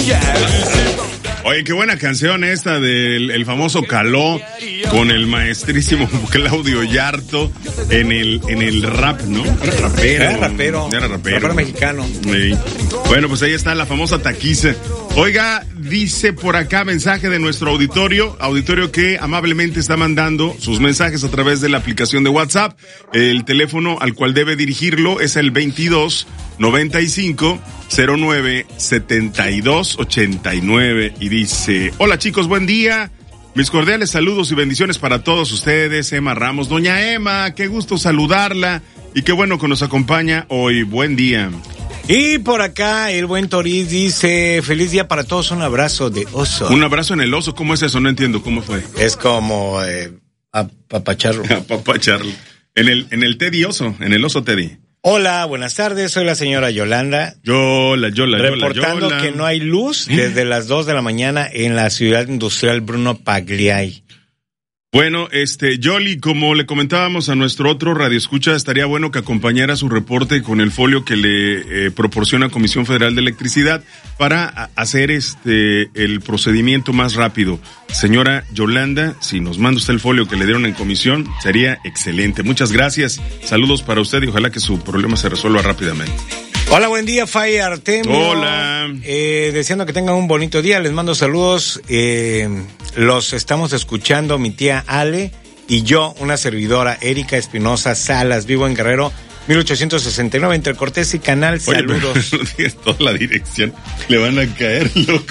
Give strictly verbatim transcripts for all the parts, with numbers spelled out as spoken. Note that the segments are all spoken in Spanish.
Oye, qué buena canción esta del el famoso Caló con el maestrísimo Claudio Yarto en el en el rap, ¿no? Era rapero. Era rapero. Era rapero. Rapero mexicano. Sí. Bueno, pues ahí está la famosa taquiza. Oiga, dice por acá mensaje de nuestro auditorio, auditorio que amablemente está mandando sus mensajes a través de la aplicación de WhatsApp. El teléfono al cual debe dirigirlo es el veintidós noventa y cinco cero nueve setenta y dos ochenta y nueve y dice: hola chicos, buen día. Mis cordiales saludos y bendiciones para todos ustedes. Emma Ramos. Doña Emma, qué gusto saludarla y qué bueno que nos acompaña hoy. Buen día. Y por acá el buen Toriz dice: feliz día para todos, un abrazo de oso. Un abrazo en el oso, ¿cómo es eso? No entiendo, ¿cómo fue? Es como eh, apapacharlo. Apapacharlo. En el, en el Teddy oso, en el oso Teddy. Hola, buenas tardes, soy la señora Yolanda. Yola, Yola, reportando Yola, Yola. que no hay luz desde las dos de la mañana en la ciudad industrial Bruno Pagliai. Bueno, este, Yoli, como le comentábamos a nuestro otro radioescucha, estaría bueno que acompañara su reporte con el folio que le eh, proporciona Comisión Federal de Electricidad para a, hacer este el procedimiento más rápido. Señora Yolanda, si nos manda usted el folio que le dieron en comisión, sería excelente. Muchas gracias. Saludos para usted y ojalá que su problema se resuelva rápidamente. Hola, buen día, Fay Artemio. Hola. Eh, deseando que tengan un bonito día, les mando saludos. Eh, los estamos escuchando mi tía Ale y yo, una servidora, Erika Espinosa Salas, vivo en Guerrero, mil ochocientos sesenta y nueve, entre Cortés y Canal. Saludos. Oye, pero no tienes toda la dirección, le van a caer, loco.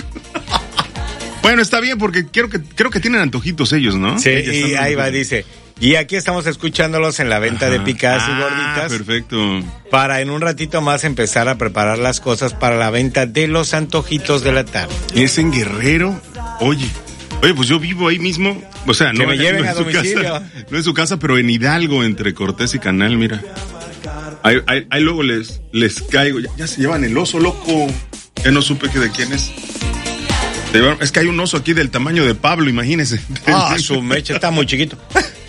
Bueno, está bien porque creo que creo que tienen antojitos ellos, ¿no? Sí, y ahí va, dice. Y aquí estamos escuchándolos en la venta. Ajá. De picadas ah, y gorditas. Perfecto. Para en un ratito más empezar a preparar las cosas para la venta de los antojitos de la tarde. ¿Es en Guerrero? Oye, oye, pues yo vivo ahí mismo. O sea, que no, me lleven no a en su domicilio. Casa, no en su casa, pero en Hidalgo, entre Cortés y Canal, mira. Ahí, ahí, ahí luego les, les caigo. Ya, ya se llevan el oso, loco. Ya no supe que de quién es. Es que hay un oso aquí del tamaño de Pablo, imagínese. Ah, su mecha está muy chiquito.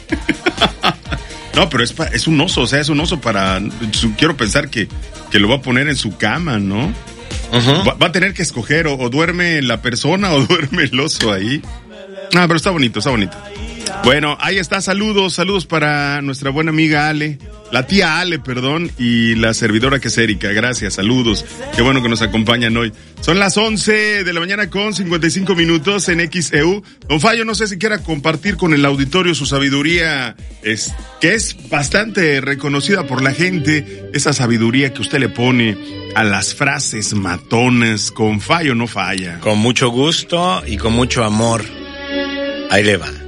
No, pero es, pa, es un oso, o sea, es un oso para... Su, quiero pensar que, que lo va a poner en su cama, ¿no? Uh-huh. Va, va a tener que escoger, o, o duerme la persona o duerme el oso ahí. Ah, pero está bonito, está bonito. Bueno, ahí está, saludos, saludos para nuestra buena amiga Ale, la tía Ale, perdón, y la servidora que es Erika, gracias, saludos, qué bueno que nos acompañan hoy. Son las once de la mañana con cincuenta y cinco minutos en X E U. Don Fallo, no sé si quiera compartir con el auditorio su sabiduría, es, que es bastante reconocida por la gente, esa sabiduría que usted le pone a las frases matonas, con Fallo no falla. Con mucho gusto y con mucho amor, ahí le va.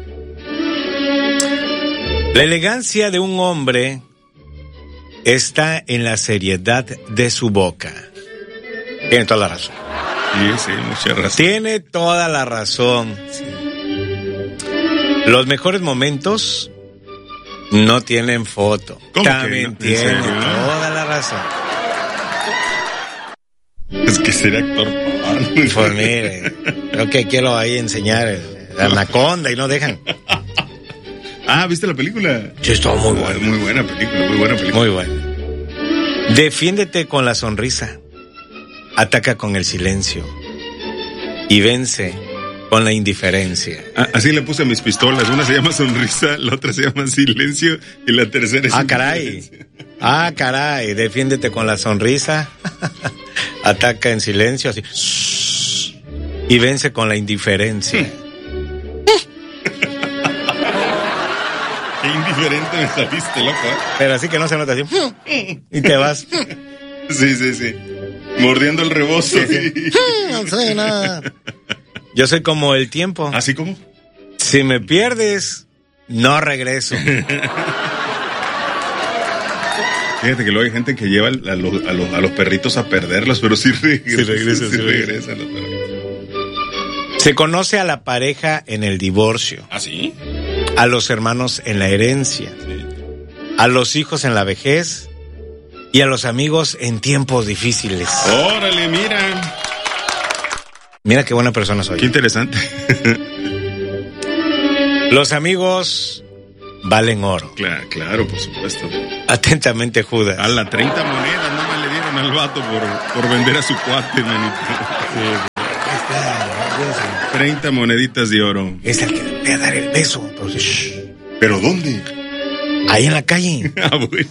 La elegancia de un hombre está en la seriedad de su boca. Tiene toda la razón. Sí, sí, mucha razón. Tiene toda la razón. Sí. Los mejores momentos no tienen foto. ¿Cómo También que no? tiene toda la razón. Es que ser actor. Pues mire, creo que quiero ahí enseñar la anaconda y no dejan. Ah, ¿viste la película? Sí, estuvo muy buena. Muy buena película, muy buena película. Muy buena. Defiéndete con la sonrisa. Ataca con el silencio. Y vence con la indiferencia. Ah, así le puse a mis pistolas. Una se llama sonrisa, la otra se llama silencio y la tercera es Ah, caray. Ah, caray. Defiéndete con la sonrisa. Ataca en silencio, así. Y vence con la indiferencia. Qué indiferente me saliste, loco, ¿eh? Pero así que no se nota así. Y te vas. Sí, sí, sí. Mordiendo el rebozo. Sí, sí. No sé nada. Yo soy como el tiempo. ¿Así como? Si me pierdes, no regreso. Fíjate que luego hay gente que lleva a los, a los, a los perritos a perderlos, pero sí regresan. Sí regresan, sí sí regresan los perritos. Se conoce a la pareja en el divorcio. ¿Ah, sí? A los hermanos en la herencia. Sí. A los hijos en la vejez. Y a los amigos en tiempos difíciles. ¡Órale, mira! Mira qué buena persona soy. Qué interesante. Los amigos valen oro. Claro, claro, por supuesto. Atentamente, Judas. A las treinta monedas nada más le dieron al vato por, por vender a su cuate, manito. Sí. treinta moneditas de oro. Es el que le voy a dar el beso. Entonces, shh. ¿Pero dónde? Ahí en la calle. Ah, bueno.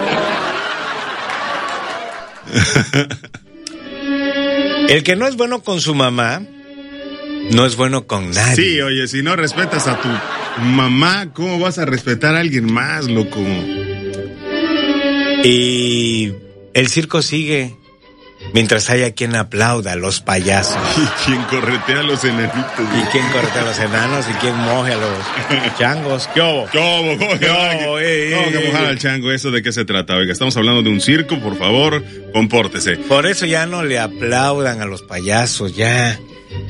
El que no es bueno con su mamá, no es bueno con nadie. Sí, oye, si no respetas a tu mamá, ¿cómo vas a respetar a alguien más, loco? Y el circo sigue mientras haya quien aplauda a los payasos. Y quien corretea a los enanitos. Y quien corretea a los enanos y quien moje a los changos. ¿Qué hubo? ¿Qué hubo? ¿Cómo que, ¿Qué hubo? Eh, ¿Cómo que eh, mojar eh. al chango? ¿Eso de qué se trata? Oiga, estamos hablando de un circo, por favor, compórtese. Por eso ya no le aplaudan a los payasos, ya.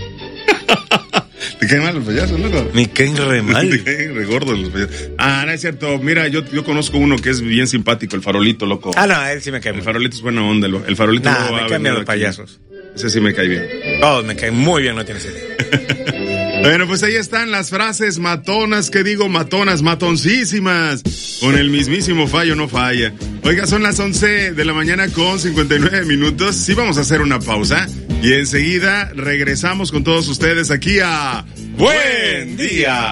¿Te caen mal los payasos, loco? Me caen re mal. Te caen re gordos los payasos. Ah, no es cierto. Mira, yo, yo conozco uno que es bien simpático, el Farolito, loco. Ah, no, él sí me cae El mal. Farolito es buena onda, lo- el Farolito. Nah, no me ha caen bien venido los aquí. payasos. Ese sí me cae bien. Todos me caen muy bien, no tienes idea. Bueno, pues ahí están las frases matonas, que digo matonas, matoncísimas, con el mismísimo fallo no falla. Oiga, son las once de la mañana con cincuenta y nueve minutos, sí vamos a hacer una pausa y enseguida regresamos con todos ustedes aquí a Buen Día.